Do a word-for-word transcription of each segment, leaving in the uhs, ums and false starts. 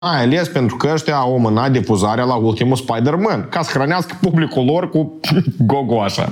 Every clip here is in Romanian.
mai ales pentru că ăștia au mânat difuzarea la ultimul Spider-Man, ca să hrănească publicul lor cu gogoașa.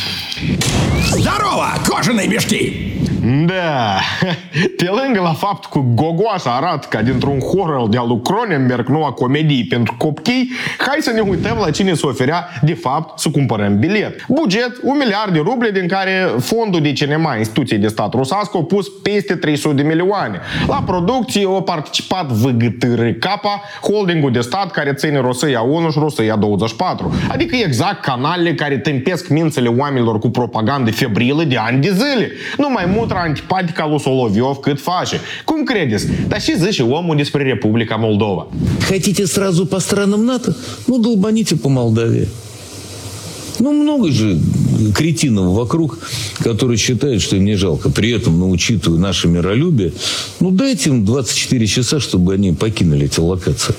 Здорово, кожаные мешки! Da, pe lângă la fapt că gogoașa arată ca dintr-un horror de-a lui Cronenberg, noua comedie pentru copii, hai să ne uităm la cine se oferea de fapt să cumpărăm bilet. Buget, un miliard de ruble, din care fondul de cinema instituției de stat rusească a pus peste trei sute de milioane. La producție a participat V G T R K, holdingul de stat care ține Rosia unu și Rosia douăzeci și patru. Adică exact canalele care tâmpesc mințele oamenilor cu propagandă febrilă de ani de zile. Nu mai mult antipatică lui Soloviov cât face. Cum credeți? Dar și zice omul despre Republica Moldova. Хотите сразу по странам НАТО? Ну, долбаните по Молдавии. Ну, много же кретинов вокруг, которые считают, что им не жалко. При этом, ну, учитывая наше миролюбие, ну, дайте им двадцать четыре часа, чтобы они покинули эти локации.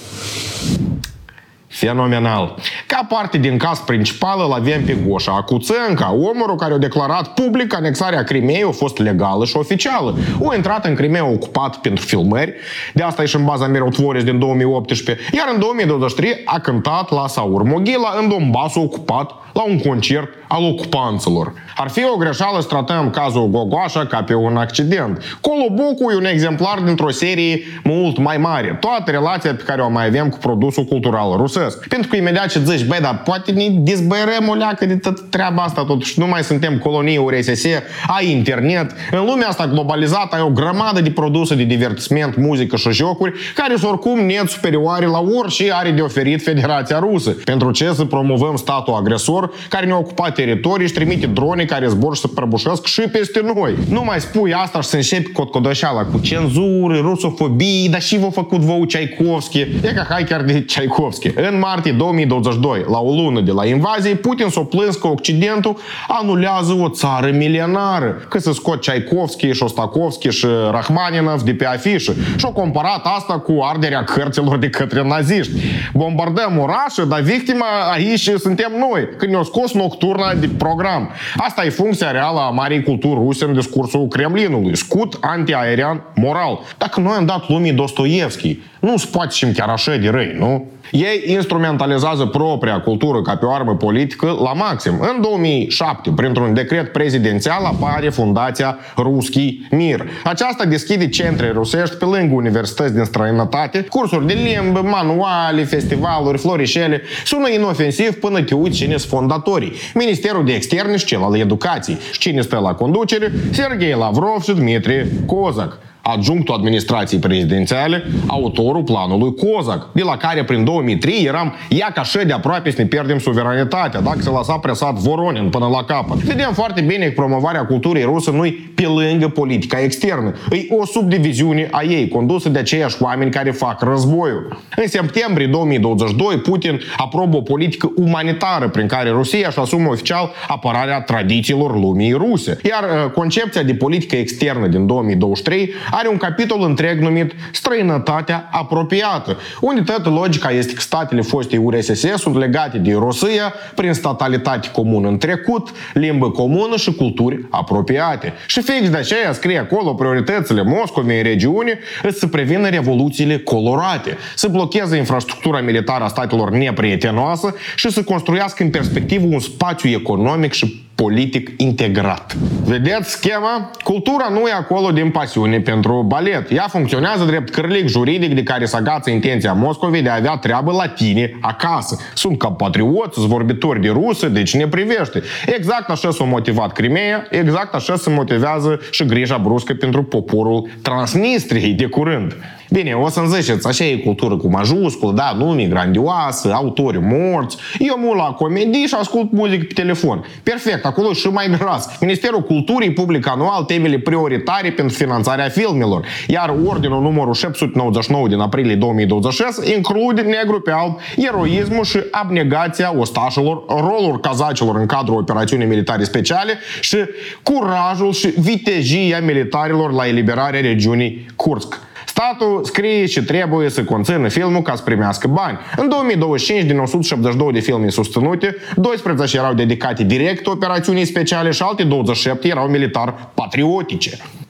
Fenomenal. Ca parte din caz principal îl avem pe Goșa Acuțenca, omul care a declarat public că anexarea Crimeei a fost legală și oficială. A intrat în Crimea ocupat pentru filmări, de asta e și în baza Mirotvoris din două mii optsprezece, iar în două mii douăzeci și trei a cântat la Saur Moghila în Donbassul ocupat la un concert al ocupanților. Ar fi o greșeală să tratăm cazul Gogoașa ca pe un accident. Colobucu e un exemplar dintr-o serie mult mai mare. Toată relația pe care o mai avem cu produsul cultural rusesc. Pentru că imediat ce zici, băi, dar poate ne dezbărăm o leacă de tot treaba asta, totuși nu mai suntem colonii U R S S, ai internet. În lumea asta globalizată ai o grămadă de produse de divertisment, muzică și jocuri care sunt oricum net superioare la orice are de oferit Federația Rusă. Pentru ce să promovăm statul agresor care ne-a ocupat teritorii și trimite drone care zbor și să prăbușesc și peste noi. Nu mai spui asta și să începi cotcodoșeala cu cenzură, rusofobie, dar și v-a făcut vouă Tchaikovsky. E ca hai chiar de Tchaikovsky. În martie două mii douăzeci și doi, la o lună de la invazie, Putin s-a plâns că Occidentul anulează o țară milenară, că să scot Tchaikovsky, Shostakovsky și Rachmaninov de pe afișă. Și-a comparat asta cu arderea cărților de către naziști. Bombardăm orașe, dar victima aici suntem noi, când ne-au scos nocturna de program. Asta e funcția reală a marii culturi ruse în discursul Kremlinului. Scut antiaerian moral. Dacă noi am dat lumii Dostoevski, nu se poate și chiar așa de răi, nu? Ei instrumentalizează propria cultură ca pe o armă politică la maxim. În două mii șapte, printr-un decret prezidențial, apare Fundația Ruski Mir. Aceasta deschide centre rusești pe lângă universități din străinătate, cursuri de limbă, manuale, festivaluri, florișele. Sună inofensiv până te uiți cine sunt fondatorii. Ministerul de Externe și cel al Educației. Și cine stă la conducere? Sergei Lavrov și Dmitri Kozak, adjunctul administrației prezidențiale, autorul planului Kozak, de la care prin două mii trei eram ia ca așa de aproape să ne pierdem suveranitatea, dacă se lăsa presat Voronin până la capăt. Vedem foarte bine că promovarea culturii ruse nu-i pe lângă politica externă. E o subdiviziune a ei, condusă de aceiași oameni care fac războiul. În septembrie două mii douăzeci și doi, Putin aprobă o politică umanitară prin care Rusia își asumă oficial apărarea tradițiilor lumii ruse. Iar concepția de politică externă din două mii douăzeci și trei are un capitol întreg numit Străinătatea apropiată, unde toată logica este că statele fostei U R S S sunt legate de Rusia prin statalitate comună în trecut, limbă comună și culturi apropiate. Și fix de aceea scrie acolo prioritățile Moscovei în regiune să prevină revoluțiile colorate, să blocheze infrastructura militară a statelor neprietenoase și să construiască în perspectivă un spațiu economic și politic integrat. Vedeți schema? Cultura nu e acolo din pasiune pentru balet. Ea funcționează drept cârlic juridic de care se agață intenția Moscovei de a avea treabă la tine acasă. Sunt compatrioți, sunt vorbitori de rusă, deci ne privește. Exact așa s-a motivat Crimeea, exact așa se motivează și grija bruscă pentru poporul Transnistriei de curând. Bine, o să-mi ziceți, așa e cultură cu majuscul, da, nume grandioasă, autori morți, eu mă la comedii și ascult muzică pe telefon. Perfect, acolo e și mai gras. Ministerul Culturii publică anual temele prioritare pentru finanțarea filmelor, iar ordinul numărul șapte sute nouăzeci și nouă din aprilie două mii douăzeci și șase include negru pe alb eroismul și abnegația ostașilor, rolul cazacilor în cadrul operațiunii militare speciale și curajul și vitejia militarilor la eliberarea regiunii Kursk. Statul scrie și trebuie să conțină filmul ca să primească bani. În două mii douăzeci și cinci, din o sută șaptezeci și doi de filme susținute, doisprezece erau dedicate direct operațiunii speciale și alte douăzeci și șapte erau militar patriotice.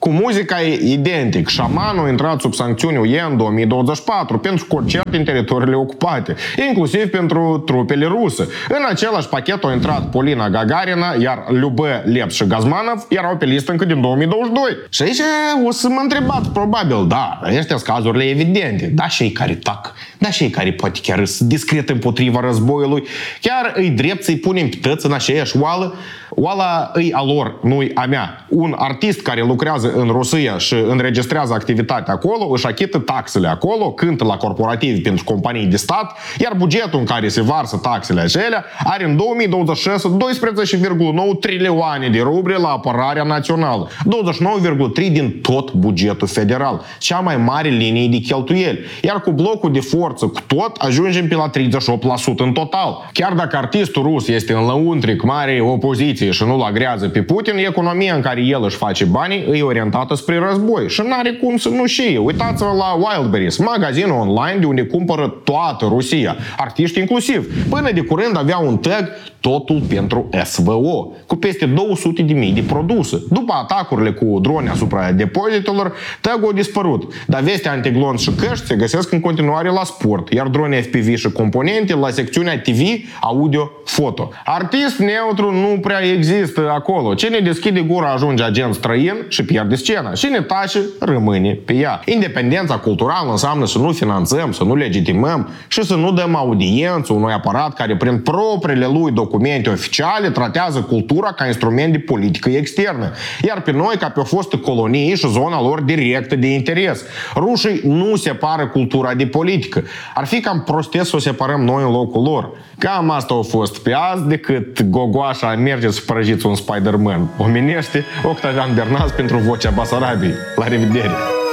Cu muzica e identic. Șamanul a intrat sub sancțiuni U E în două mii douăzeci și patru pentru concert în teritoriile ocupate, inclusiv pentru trupele ruse. În același pachet au intrat Polina Gagarina, iar Lyubę, Leps și Gazmanov erau pe listă încă din două mii douăzeci și doi. Și aici o să mă întrebați, probabil, da, astea sunt cazurile evidente. Da, și ei care tac, da, și ei care poate chiar sunt discret împotriva războiului, chiar îi drept să-i punem pe tăți în aceeași oală. Oala îi a lor, nu-i a mea. Un artist care lucrează în Rusia și înregistrează activitatea acolo, își achită taxele acolo, cântă la corporativ pentru companii de stat, iar bugetul în care se varsă taxele acelea are în două mii douăzeci și șase doisprezece virgulă nouă trilioane de ruble la apărarea națională, douăzeci și nouă virgulă trei din tot bugetul federal, cea mai mare linie de cheltuieli. Iar cu blocul de forță, cu tot, ajungem pe la treizeci și opt la sută în total. Chiar dacă artistul rus este în lăuntric mare opoziție și nu-l agrează pe Putin, economia în care el își face banii e orientată spre război și n-are cum să nu știe. Uitați-vă la Wildberries, magazinul online de unde cumpără toată Rusia, artiști inclusiv. Până de curând avea un tag totul pentru S V O, cu peste două sute de mii de produse. După atacurile cu drone asupra depozitelor, tag-ul a dispărut, dar veste antiglonț și căști se găsesc în continuare la sport, iar drone F P V și componente la secțiunea T V, audio, foto. Artist neutru nu prea există acolo. Cine deschide gura ajunge agent străin și pierde scena. Cine tace, rămâne pe ea. Independența culturală înseamnă să nu finanțăm, să nu legitimăm și să nu dăm audiență unui aparat care prin propriile lui documente oficiale tratează cultura ca instrument de politică externă. Iar pe noi ca pe o fostă colonie și zona lor directă de interes. Rușii nu separă cultura de politică. Ar fi cam prostesc să o separăm noi în locul lor. Cam asta a fost pe azi, decât gogoașa mergeți să prăjiți un Spider-Man. Omenește, Octavian Bernaz pentru Vocea Basarabiei. La revedere!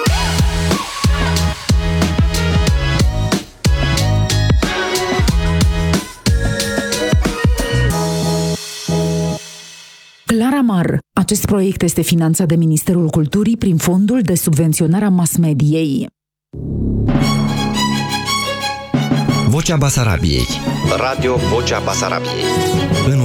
Claramar. Acest proiect este finanțat de Ministerul Culturii prin Fondul de Subvenționare a Mass-Mediei. Vocea Basarabiei. Radio Vocea Basarabiei. În